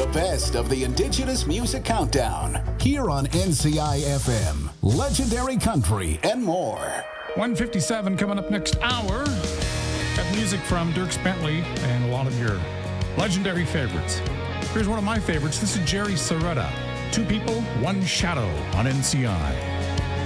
The best of the Indigenous Music Countdown. Here on NCI FM. Legendary Country and more. 157 coming up next hour. Got music from Dierks Bentley and a lot of your legendary favorites. Here's one of my favorites. This is Jerry Serreta. Two People, One Shadow on NCI.